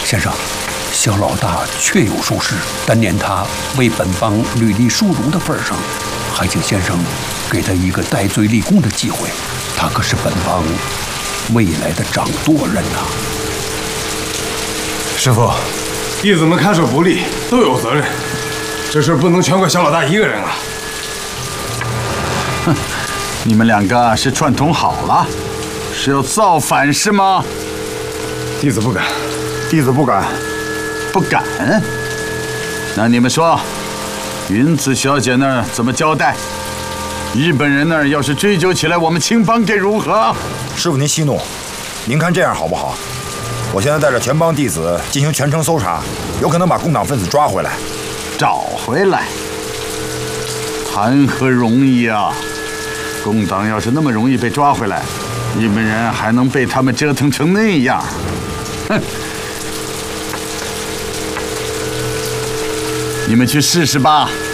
先生，小老大确有疏失，但念他为本邦屡立殊荣的份上，还请先生给他一个戴罪立功的机会。他可是本邦未来的掌舵人呐。 师傅，弟子们看守不力，都有责任，这事不能全怪小老大一个人啊。 哼，你们两个是串通好了，是要造反是吗？ 弟子不敢。 弟子不敢。 不敢？那你们说，云子小姐那儿怎么交代？日本人那儿要是追究起来，我们青帮该如何？ 师傅您息怒，您看这样好不好？我现在带着全帮弟子进行全城搜查，有可能把共党分子抓回来。 找回来？谈何容易啊！共党要是那么容易被抓回来，日本人还能被他们折腾成那样？哼！你们去试试吧。